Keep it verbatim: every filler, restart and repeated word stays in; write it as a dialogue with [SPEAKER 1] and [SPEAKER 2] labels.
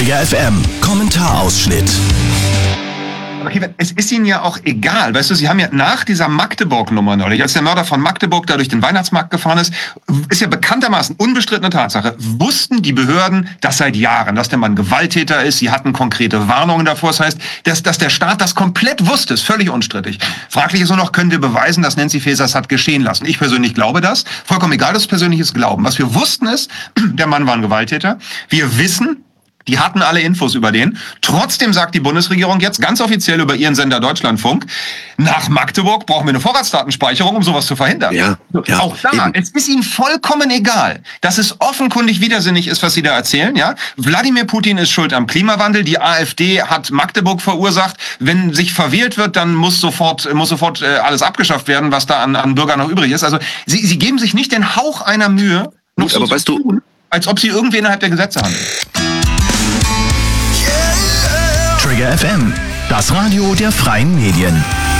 [SPEAKER 1] Trigger F M, Kommentarausschnitt.
[SPEAKER 2] Okay, es ist Ihnen ja auch egal, weißt du, Sie haben ja nach dieser Magdeburg-Nummer neulich, als der Mörder von Magdeburg da durch den Weihnachtsmarkt gefahren ist, ist ja bekanntermaßen unbestrittene Tatsache, wussten die Behörden das seit Jahren, dass der Mann Gewalttäter ist, sie hatten konkrete Warnungen davor, das heißt, dass, dass der Staat das komplett wusste, ist völlig unstrittig. Fraglich ist nur noch, können wir beweisen, dass Nancy Faeser es hat geschehen lassen? Ich persönlich glaube das, vollkommen egal, das ist persönliches Glauben. Was wir wussten ist, der Mann war ein Gewalttäter, wir wissen, die hatten alle Infos über den. Trotzdem sagt die Bundesregierung jetzt ganz offiziell über ihren Sender Deutschlandfunk, nach Magdeburg brauchen wir eine Vorratsdatenspeicherung, um sowas zu verhindern.
[SPEAKER 3] Ja, ja,
[SPEAKER 2] auch da, eben. Es ist ihnen vollkommen egal, dass es offenkundig widersinnig ist, was sie da erzählen. Ja, Wladimir Putin ist schuld am Klimawandel, die AfD hat Magdeburg verursacht. Wenn sich verwählt wird, dann muss sofort muss sofort äh, alles abgeschafft werden, was da an, an Bürgern noch übrig ist. Also sie, sie geben sich nicht den Hauch einer Mühe, noch
[SPEAKER 3] Gut,
[SPEAKER 2] so
[SPEAKER 3] aber
[SPEAKER 2] zu
[SPEAKER 3] weißt
[SPEAKER 2] tun, als ob sie irgendwie innerhalb der Gesetze handeln.
[SPEAKER 1] Trigger F M, das Radio der freien Medien.